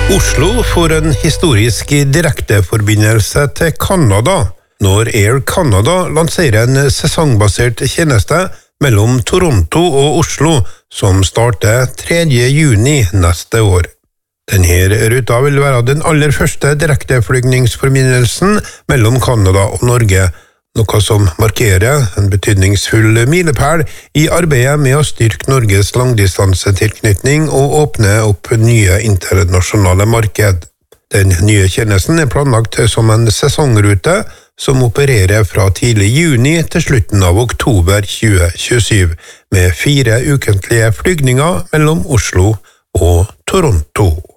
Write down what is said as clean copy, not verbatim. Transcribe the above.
Oslo får en historisk direkteforbindelse til Kanada når Air Canada lanserer en sesongbasert tjeneste mellom Toronto og Oslo som starter 3. juni neste år. Denne ruta vil være den aller første direkteflygningsforbindelsen mellom Kanada og Norge, noe som markerer en betydningsfull milepæl i arbeidet med å styrke Norges langdistansetilknytning og åpne opp nye internasjonale marked. Den nye tjenesten er planlagt som en sesongrute som opererer fra tidlig juni til slutten av oktober 2027, med 4 ukentlige flygninger mellom Oslo og Toronto.